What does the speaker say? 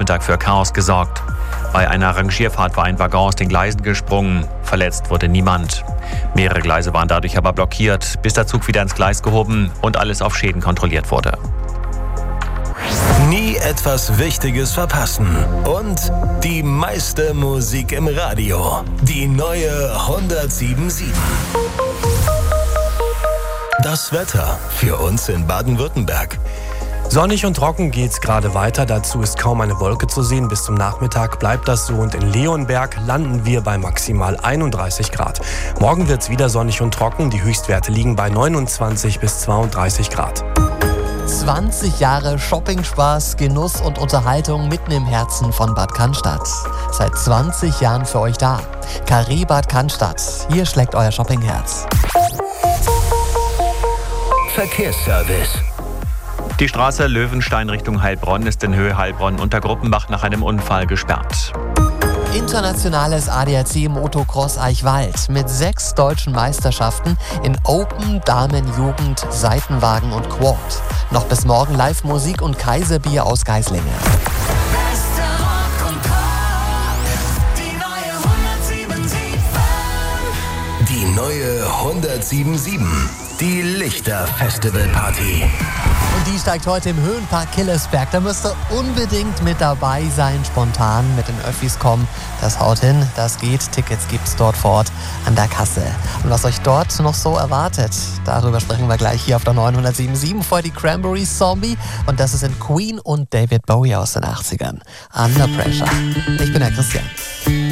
Nachmittag für Chaos gesorgt. Bei einer Rangierfahrt war ein Waggon aus den Gleisen gesprungen. Verletzt wurde niemand. Mehrere Gleise waren dadurch aber blockiert, bis der Zug wieder ins Gleis gehoben und alles auf Schäden kontrolliert wurde. Nie etwas Wichtiges verpassen. Und die meiste Musik im Radio. Die neue 107.7. Das Wetter für uns in Baden-Württemberg. Sonnig und trocken geht's gerade weiter. Dazu ist kaum eine Wolke zu sehen. Bis zum Nachmittag bleibt das so und in Leonberg landen wir bei maximal 31 Grad. Morgen wird's wieder sonnig und trocken. Die Höchstwerte liegen bei 29 bis 32 Grad. 20 Jahre Shopping-Spaß, Genuss und Unterhaltung mitten im Herzen von Bad Cannstatt. Seit 20 Jahren für euch da. Carré Bad Cannstatt. Hier schlägt euer Shoppingherz. Verkehrsservice. Die Straße Löwenstein Richtung Heilbronn ist in Höhe Heilbronn unter Gruppenbach nach einem Unfall gesperrt. Internationales ADAC Motocross Eichwald mit 6 deutschen Meisterschaften in Open, Damen, Jugend, Seitenwagen und Quad. Noch bis morgen Live-Musik und Kaiserbier aus Geislingen. Die neue 107.7. Die Lichter-Festival-Party. Und die steigt heute im Höhenpark Killersberg. Da müsst ihr unbedingt mit dabei sein, spontan mit den Öffis kommen. Das haut hin, das geht. Tickets gibt's dort vor Ort an der Kasse. Und was euch dort noch so erwartet, darüber sprechen wir gleich hier auf der 907.7. Vorher die Cranberries Zombie. Und das sind Queen und David Bowie aus den 80ern. Under Pressure. Ich bin der Christian.